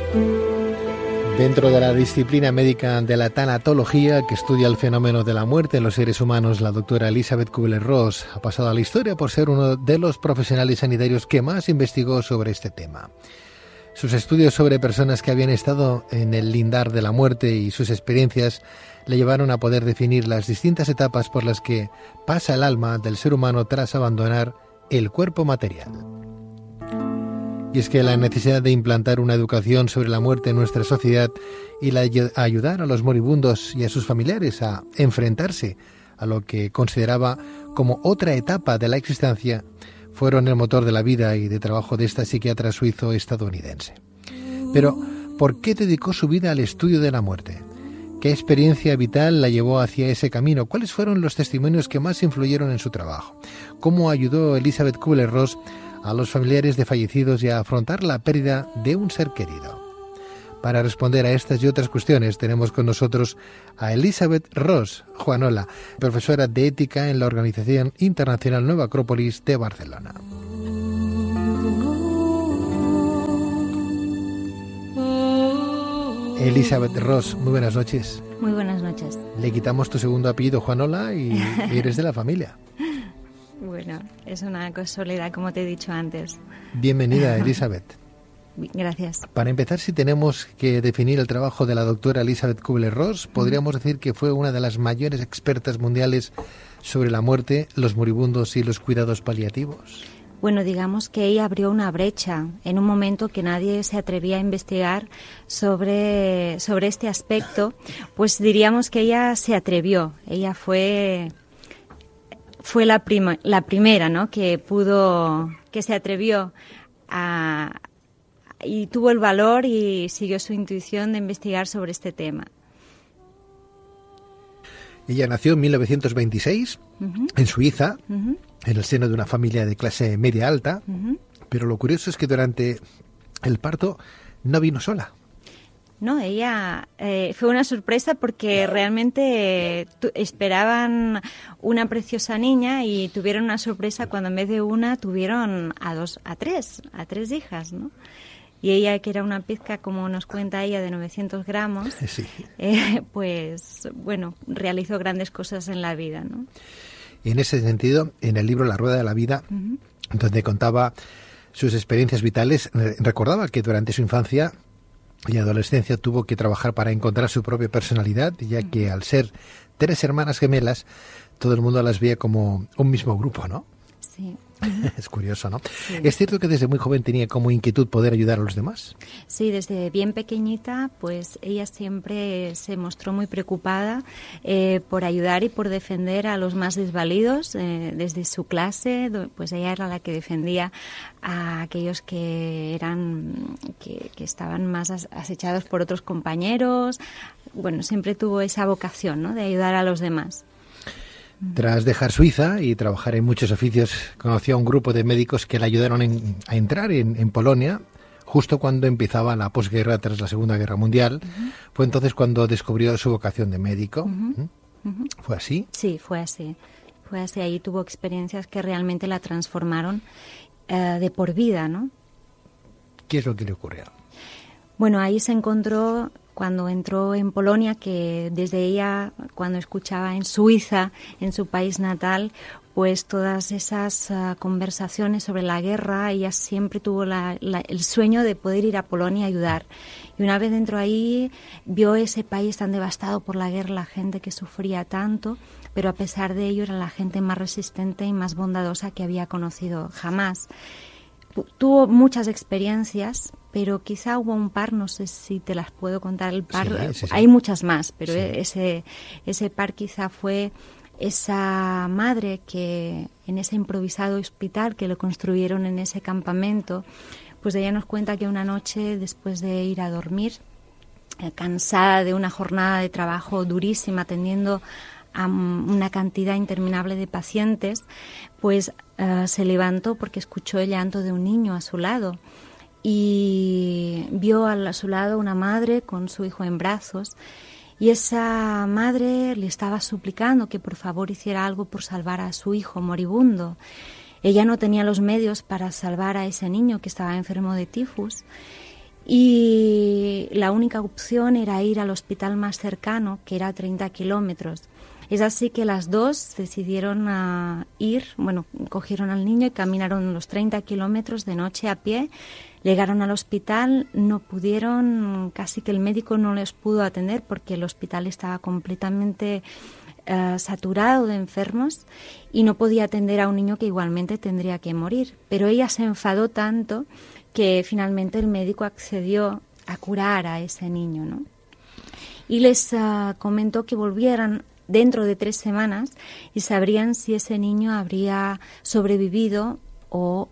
Dentro de la disciplina médica de la tanatología, que estudia el fenómeno de la muerte en los seres humanos, la doctora Elizabeth Kubler-Ross ha pasado a la historia por ser uno de los profesionales sanitarios que más investigó sobre este tema. Sus estudios sobre personas que habían estado en el lindar de la muerte y sus experiencias le llevaron a poder definir las distintas etapas por las que pasa el alma del ser humano tras abandonar el cuerpo material. Y es que la necesidad de implantar una educación sobre la muerte en nuestra sociedad y ayudar a los moribundos y a sus familiares a enfrentarse a lo que consideraba como otra etapa de la existencia fueron el motor de la vida y de trabajo de esta psiquiatra suizo-estadounidense. Pero, ¿por qué dedicó su vida al estudio de la muerte? ¿Qué experiencia vital la llevó hacia ese camino? ¿Cuáles fueron los testimonios que más influyeron en su trabajo? ¿Cómo ayudó Elizabeth Kubler-Ross a los familiares de fallecidos y a afrontar la pérdida de un ser querido? Para responder a estas y otras cuestiones tenemos con nosotros a Elizabeth Ross Juanola, profesora de ética en la Organización Internacional Nueva Acrópolis de Barcelona. Elizabeth Ross, muy buenas noches. Muy buenas noches. Le quitamos tu segundo apellido, Juanola, y eres de la familia. Bueno, es una casualidad, como te he dicho antes. Bienvenida, Elizabeth. Gracias. Para empezar, si tenemos que definir el trabajo de la doctora Elizabeth Kubler-Ross, podríamos decir que fue una de las mayores expertas mundiales sobre la muerte, los moribundos y los cuidados paliativos. Bueno, digamos que ella abrió una brecha en un momento que nadie se atrevía a investigar sobre este aspecto, pues diríamos que ella se atrevió. Ella fue la primera, ¿no?, que se atrevió y tuvo el valor y siguió su intuición de investigar sobre este tema. Ella nació en 1926 en Suiza, en el seno de una familia de clase media alta, pero lo curioso es que durante el parto no vino sola. No, ella fue una sorpresa porque realmente esperaban una preciosa niña y tuvieron una sorpresa cuando en vez de una tuvieron a tres hijas, ¿no? Y ella, que era una pizca, como nos cuenta ella, de 900 gramos, sí. Pues bueno, realizó grandes cosas en la vida, ¿no? Y en ese sentido, en el libro La Rueda de la Vida, donde contaba sus experiencias vitales, recordaba que durante su infancia y adolescencia tuvo que trabajar para encontrar su propia personalidad, ya que al ser 3 hermanas gemelas, todo el mundo las veía como un mismo grupo, ¿no? Sí. Es curioso, ¿no? Sí. ¿Es cierto que desde muy joven tenía como inquietud poder ayudar a los demás? Sí, desde bien pequeñita, pues ella siempre se mostró muy preocupada por ayudar y por defender a los más desvalidos. Desde su clase, pues ella era la que defendía a aquellos que estaban más acechados por otros compañeros. Bueno, siempre tuvo esa vocación, ¿no?, de ayudar a los demás. Tras dejar Suiza y trabajar en muchos oficios, conoció a un grupo de médicos que le ayudaron a entrar en Polonia, justo cuando empezaba la posguerra tras la Segunda Guerra Mundial. Fue entonces cuando descubrió su vocación de médico. ¿Fue así? Sí, fue así. Ahí tuvo experiencias que realmente la transformaron de por vida, ¿no? ¿Qué es lo que le ocurrió? Bueno, ahí se encontró cuando entró en Polonia, que desde ella, cuando escuchaba en Suiza, en su país natal, pues todas esas conversaciones sobre la guerra, ella siempre tuvo el sueño de poder ir a Polonia a ayudar. Y una vez dentro ahí, vio ese país tan devastado por la guerra, la gente que sufría tanto, pero a pesar de ello era la gente más resistente y más bondadosa que había conocido jamás. Tuvo muchas experiencias, pero quizá hubo un par, no sé si te las puedo contar, el par, sí. Hay muchas más, pero sí. ese par quizá fue esa madre que en ese improvisado hospital que lo construyeron en ese campamento, pues ella nos cuenta que una noche, después de ir a dormir, cansada de una jornada de trabajo durísima, atendiendo a una cantidad interminable de pacientes, pues se levantó porque escuchó el llanto de un niño a su lado y vio a su lado una madre con su hijo en brazos, y esa madre le estaba suplicando que por favor hiciera algo por salvar a su hijo moribundo. Ella no tenía los medios para salvar a ese niño que estaba enfermo de tifus, y la única opción era ir al hospital más cercano, que era a 30 kilómetros. Es así que las dos decidieron cogieron al niño y caminaron los 30 kilómetros de noche a pie. Llegaron al hospital, no pudieron, casi que el médico no les pudo atender porque el hospital estaba completamente saturado de enfermos y no podía atender a un niño que igualmente tendría que morir. Pero ella se enfadó tanto que finalmente el médico accedió a curar a ese niño, ¿no? Y les comentó que volvieran dentro de 3 semanas y sabrían si ese niño habría sobrevivido o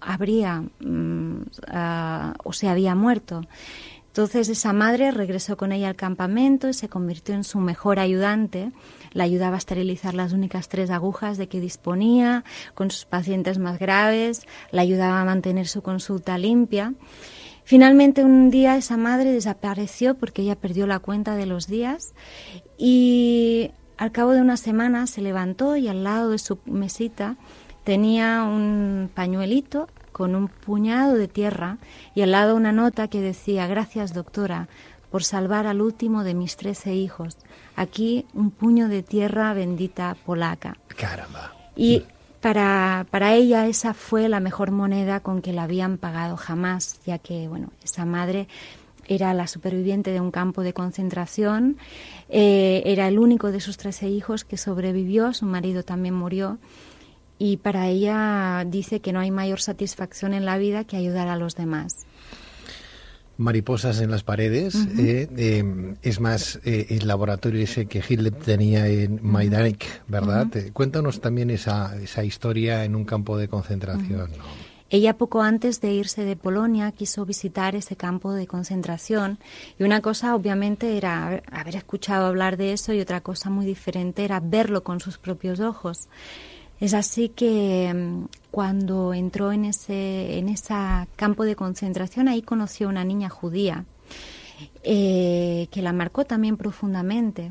se había muerto. Entonces esa madre regresó con ella al campamento y se convirtió en su mejor ayudante. La ayudaba a esterilizar las únicas 3 agujas de que disponía con sus pacientes más graves, la ayudaba a mantener su consulta limpia. Finalmente un día esa madre desapareció porque ella perdió la cuenta de los días y al cabo de una semana se levantó y al lado de su mesita tenía un pañuelito con un puñado de tierra y al lado una nota que decía: gracias, doctora, por salvar al último de mis 13 hijos. Aquí un puño de tierra bendita polaca. Caramba. Y para ella esa fue la mejor moneda con que la habían pagado jamás, ya que esa madre era la superviviente de un campo de concentración, era el único de sus 13 hijos que sobrevivió, su marido también murió. Y para ella dice que no hay mayor satisfacción en la vida que ayudar a los demás. Mariposas en las paredes, es más el laboratorio ese que Hitler tenía en Majdanek, ¿verdad? Cuéntanos también esa historia en un campo de concentración, ¿no? Ella poco antes de irse de Polonia quiso visitar ese campo de concentración y una cosa obviamente era haber escuchado hablar de eso y otra cosa muy diferente era verlo con sus propios ojos. Es así que cuando entró en ese campo de concentración, ahí conoció a una niña judía que la marcó también profundamente.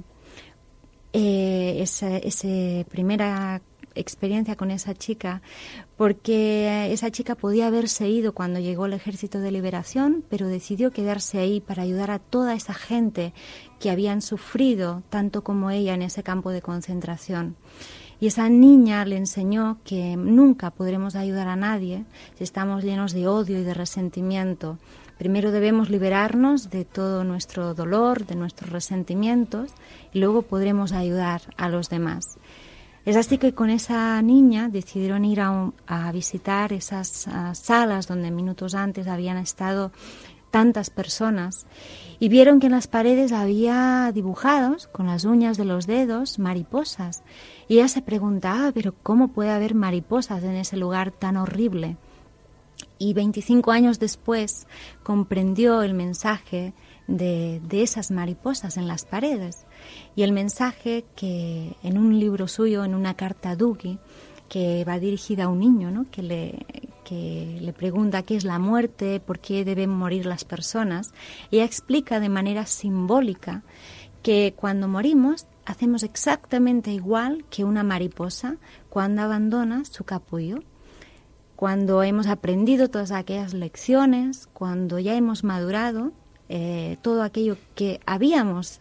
Esa primera experiencia con esa chica, porque esa chica podía haberse ido cuando llegó el Ejército de Liberación, pero decidió quedarse ahí para ayudar a toda esa gente que habían sufrido tanto como ella en ese campo de concentración. Y esa niña le enseñó que nunca podremos ayudar a nadie si estamos llenos de odio y de resentimiento. Primero debemos liberarnos de todo nuestro dolor, de nuestros resentimientos, y luego podremos ayudar a los demás. Es así que con esa niña decidieron ir a visitar esas salas donde minutos antes habían estado tantas personas y vieron que en las paredes había dibujados con las uñas de los dedos mariposas. Y ella se preguntaba, pero ¿cómo puede haber mariposas en ese lugar tan horrible? Y 25 años después comprendió el mensaje de esas mariposas en las paredes. Y el mensaje que en un libro suyo, en una carta a Dougie, que va dirigida a un niño, ¿no? que le pregunta qué es la muerte, por qué deben morir las personas, ella explica de manera simbólica que cuando morimos hacemos exactamente igual que una mariposa cuando abandona su capullo. Cuando hemos aprendido todas aquellas lecciones, cuando ya hemos madurado, todo aquello que habíamos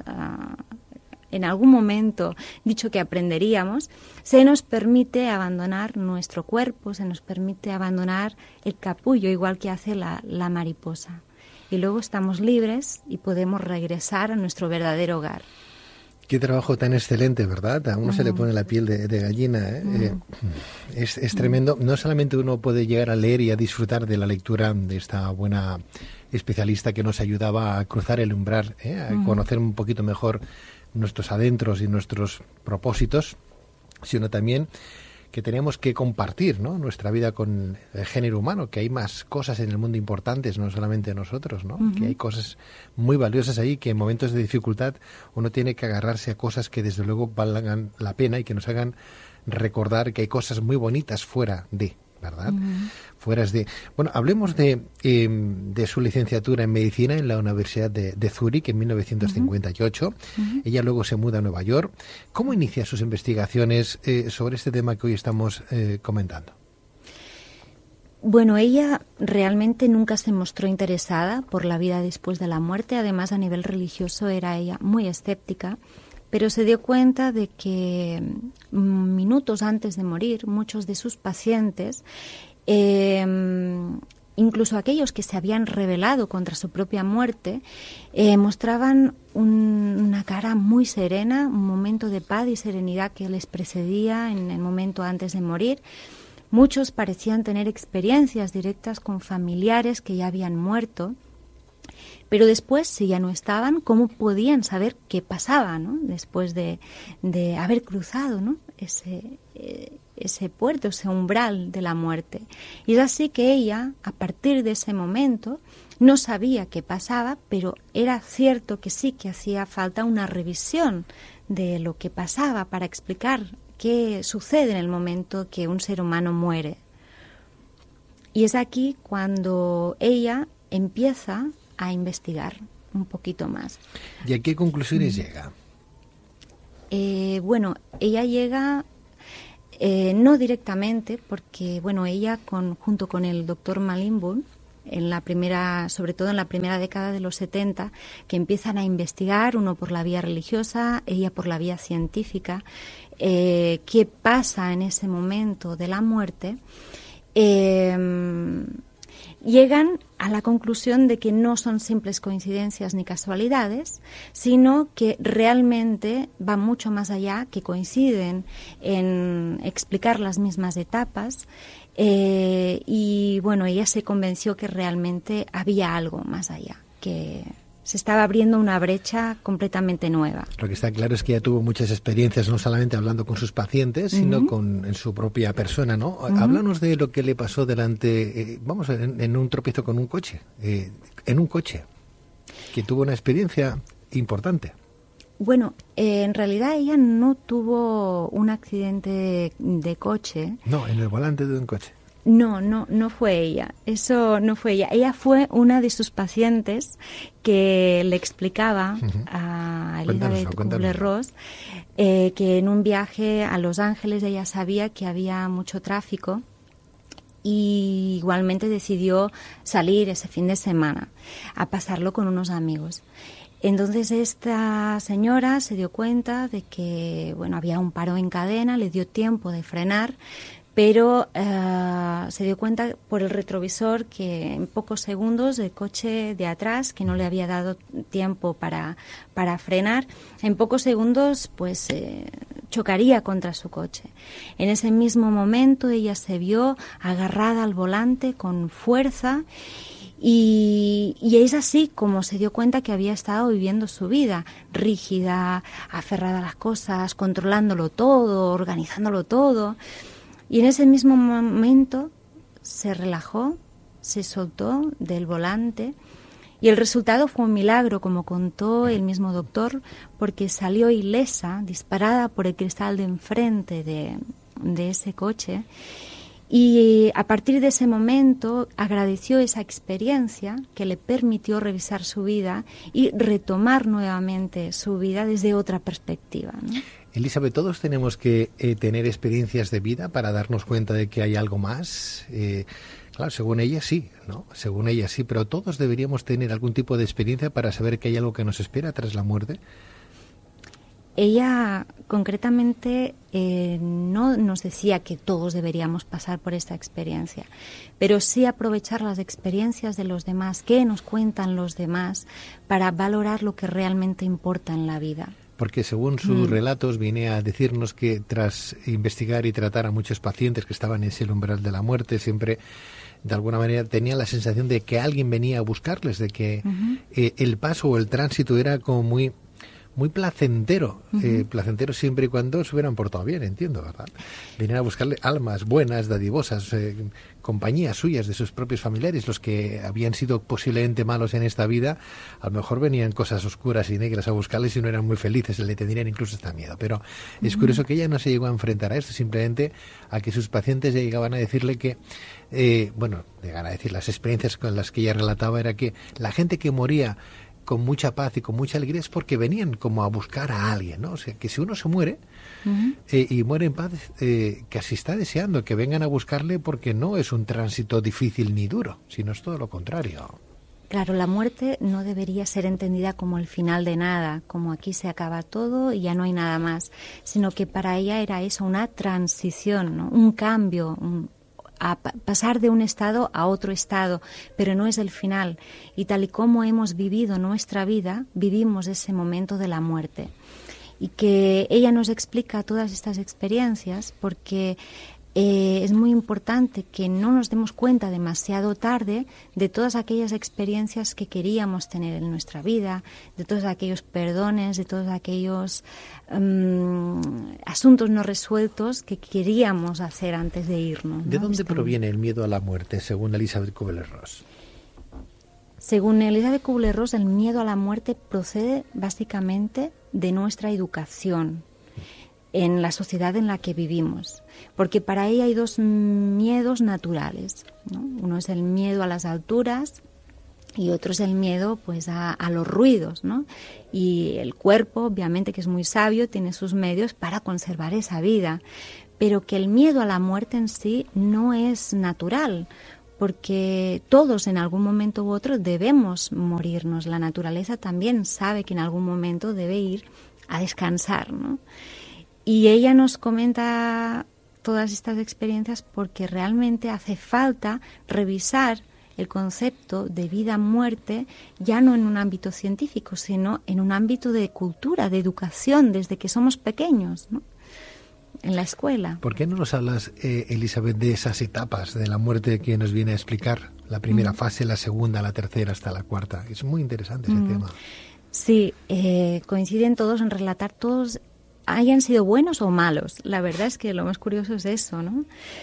en algún momento dicho que aprenderíamos, se nos permite abandonar nuestro cuerpo, se nos permite abandonar el capullo, igual que hace la mariposa. Y luego estamos libres y podemos regresar a nuestro verdadero hogar. Qué trabajo tan excelente, ¿verdad? A uno se le pone la piel de gallina, ¿eh? Es tremendo. No solamente uno puede llegar a leer y a disfrutar de la lectura de esta buena especialista que nos ayudaba a cruzar el umbral, a conocer un poquito mejor nuestros adentros y nuestros propósitos, sino también que tenemos que compartir, ¿no?, nuestra vida con el género humano, que hay más cosas en el mundo importantes, no solamente nosotros, ¿no? Que hay cosas muy valiosas ahí, que en momentos de dificultad uno tiene que agarrarse a cosas que desde luego valgan la pena y que nos hagan recordar que hay cosas muy bonitas fuera de, ¿verdad? Fueras de... Bueno, hablemos de su licenciatura en medicina en la Universidad de Zúrich en 1958. Ella luego se muda a Nueva York. ¿Cómo inicia sus investigaciones sobre este tema que hoy estamos comentando? Bueno, ella realmente nunca se mostró interesada por la vida después de la muerte. Además, a nivel religioso era ella muy escéptica, pero se dio cuenta de que minutos antes de morir, muchos de sus pacientes, incluso aquellos que se habían rebelado contra su propia muerte, mostraban una cara muy serena, un momento de paz y serenidad que les precedía en el momento antes de morir. Muchos parecían tener experiencias directas con familiares que ya habían muerto, pero después, si ya no estaban, ¿cómo podían saber qué pasaba, ¿no? Después de haber cruzado, ¿no? ese puerto, ese umbral de la muerte? Y es así que ella, a partir de ese momento, no sabía qué pasaba, pero era cierto que sí que hacía falta una revisión de lo que pasaba para explicar qué sucede en el momento que un ser humano muere. Y es aquí cuando ella empieza a investigar un poquito más. ¿Y a qué conclusiones llega? Bueno, ella llega no directamente, porque bueno, ella junto con el doctor Malingburn, sobre todo en la primera década de los 70, que empiezan a investigar, uno por la vía religiosa, ella por la vía científica, qué pasa en ese momento de la muerte, llegan a la conclusión de que no son simples coincidencias ni casualidades, sino que realmente va mucho más allá, que coinciden en explicar las mismas etapas. Y bueno, ella se convenció que realmente había algo más allá, que se estaba abriendo una brecha completamente nueva. Lo que está claro es que ella tuvo muchas experiencias, no solamente hablando con sus pacientes, sino en su propia persona, ¿no? Háblanos de lo que le pasó delante, en un tropiezo con un coche, en un coche, que tuvo una experiencia importante. Bueno, en realidad ella no tuvo un accidente de coche. No, en el volante de un coche. No fue ella. Eso no fue ella. Ella fue una de sus pacientes que le explicaba a Elizabeth Kubler-Ross que en un viaje a Los Ángeles ella sabía que había mucho tráfico y igualmente decidió salir ese fin de semana a pasarlo con unos amigos. Entonces esta señora se dio cuenta de que bueno, había un paro en cadena, le dio tiempo de frenar, pero se dio cuenta por el retrovisor que en pocos segundos el coche de atrás, que no le había dado tiempo para frenar, en pocos segundos pues chocaría contra su coche. En ese mismo momento ella se vio agarrada al volante con fuerza y es así como se dio cuenta que había estado viviendo su vida, rígida, aferrada a las cosas, controlándolo todo, organizándolo todo. Y en ese mismo momento se relajó, se soltó del volante y el resultado fue un milagro, como contó el mismo doctor, porque salió ilesa, disparada por el cristal de enfrente de ese coche. Y a partir de ese momento agradeció esa experiencia que le permitió revisar su vida y retomar nuevamente su vida desde otra perspectiva, ¿no? Elizabeth, todos tenemos que tener experiencias de vida para darnos cuenta de que hay algo más. Claro, según ella sí, ¿no? Según ella sí, pero todos deberíamos tener algún tipo de experiencia para saber que hay algo que nos espera tras la muerte. Ella concretamente no nos decía que todos deberíamos pasar por esta experiencia, pero sí aprovechar las experiencias de los demás, qué nos cuentan los demás, para valorar lo que realmente importa en la vida. Porque según sus relatos viene a decirnos que tras investigar y tratar a muchos pacientes que estaban en ese umbral de la muerte, siempre de alguna manera tenía la sensación de que alguien venía a buscarles, de que el paso o el tránsito era como muy placentero, placentero siempre y cuando se hubieran portado bien, entiendo, ¿verdad? Venían a buscarle almas buenas, dadivosas, compañías suyas, de sus propios familiares, los que habían sido posiblemente malos en esta vida, a lo mejor venían cosas oscuras y negras a buscarles y no eran muy felices, le tendrían incluso hasta miedo. Pero es curioso que ella no se llegó a enfrentar a esto, simplemente a que sus pacientes llegaban a decirle que, llegaban a decir, las experiencias con las que ella relataba era que la gente que moría con mucha paz y con mucha alegría es porque venían como a buscar a alguien, ¿no? O sea, que si uno se muere y muere en paz, casi está deseando que vengan a buscarle, porque no es un tránsito difícil ni duro, sino es todo lo contrario. Claro, la muerte no debería ser entendida como el final de nada, como aquí se acaba todo y ya no hay nada más, sino que para ella era eso, una transición, ¿no? Un cambio, a pasar de un estado a otro estado, pero no es el final. Y tal y como hemos vivido nuestra vida, vivimos ese momento de la muerte. Y que ella nos explica todas estas experiencias porque es muy importante que no nos demos cuenta demasiado tarde de todas aquellas experiencias que queríamos tener en nuestra vida, de todos aquellos perdones, de todos aquellos asuntos no resueltos que queríamos hacer antes de irnos, ¿no? ¿De dónde proviene el miedo a la muerte, según Elisabeth Kubler-Ross? Según Elisabeth Kubler-Ross, el miedo a la muerte procede básicamente de nuestra educación en la sociedad en la que vivimos, porque para ella hay dos miedos naturales, ¿no? Uno es el miedo a las alturas y otro es el miedo pues a los ruidos, ¿no? Y el cuerpo, obviamente, que es muy sabio, tiene sus medios para conservar esa vida, pero que el miedo a la muerte en sí no es natural, porque todos en algún momento u otro debemos morirnos. La naturaleza también sabe que en algún momento debe ir a descansar, ¿no? Y ella nos comenta todas estas experiencias porque realmente hace falta revisar el concepto de vida-muerte ya no en un ámbito científico, sino en un ámbito de cultura, de educación, desde que somos pequeños, ¿no? En la escuela. ¿Por qué no nos hablas, Elisabeth, de esas etapas de la muerte que nos viene a explicar? La primera fase, la segunda, la tercera, hasta la cuarta. Es muy interesante ese tema. Sí, coinciden todos en relatar todos, hayan sido buenos o malos. La verdad es que lo más curioso es eso, ¿no?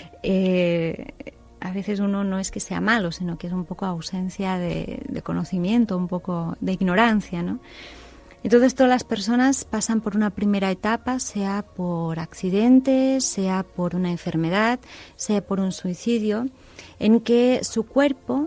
A veces uno no es que sea malo, sino que es un poco ausencia de conocimiento, un poco de ignorancia, ¿no? Entonces todas las personas pasan por una primera etapa, sea por accidente, sea por una enfermedad, sea por un suicidio, en que su cuerpo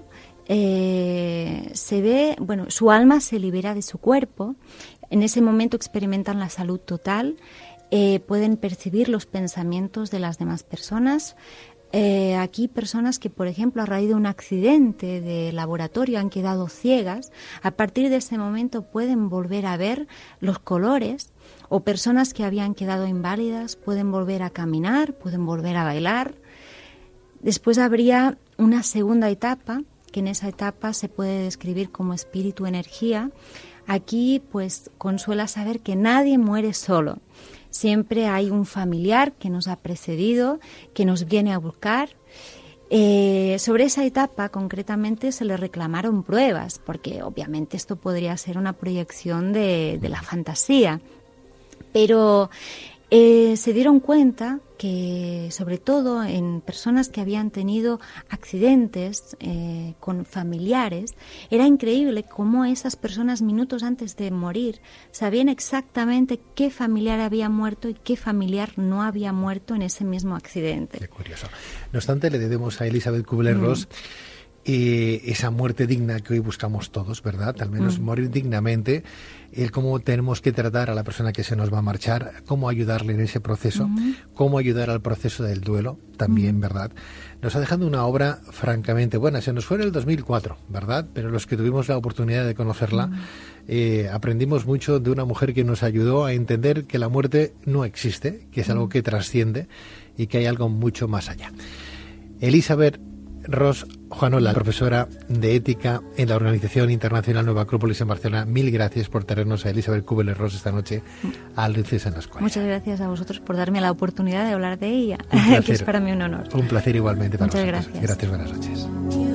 su alma se libera de su cuerpo. En ese momento experimentan la salud total, pueden percibir los pensamientos de las demás personas. Aquí personas que, por ejemplo, a raíz de un accidente de laboratorio han quedado ciegas, a partir de ese momento pueden volver a ver los colores, o personas que habían quedado inválidas pueden volver a caminar, pueden volver a bailar. Después habría una segunda etapa, que en esa etapa se puede describir como espíritu-energía. Aquí, pues, consuela saber que nadie muere solo. Siempre hay un familiar que nos ha precedido, que nos viene a buscar. Sobre esa etapa, concretamente, se le reclamaron pruebas, porque obviamente esto podría ser una proyección de la fantasía. Pero se dieron cuenta que, sobre todo en personas que habían tenido accidentes con familiares, era increíble cómo esas personas minutos antes de morir sabían exactamente qué familiar había muerto y qué familiar no había muerto en ese mismo accidente. Qué curioso. No obstante, le debemos a Elisabeth Kubler-Ross esa muerte digna que hoy buscamos todos, ¿verdad? Al menos morir dignamente, el cómo tenemos que tratar a la persona que se nos va a marchar, cómo ayudarle en ese proceso, cómo ayudar al proceso del duelo, también, ¿verdad? Nos ha dejado una obra francamente buena. Se nos fue en el 2004, ¿verdad? Pero los que tuvimos la oportunidad de conocerla, aprendimos mucho de una mujer que nos ayudó a entender que la muerte no existe, que es algo que trasciende y que hay algo mucho más allá. Elisabeth Ross Juanola, profesora de ética en la Organización Internacional Nueva Acrópolis en Barcelona. Mil gracias por traernos a Elisabeth Kubler-Ross esta noche a Luces en la Escuela. Muchas gracias a vosotros por darme la oportunidad de hablar de ella, que es para mí un honor. Un placer igualmente para Muchas vosotros. Gracias, buenas noches.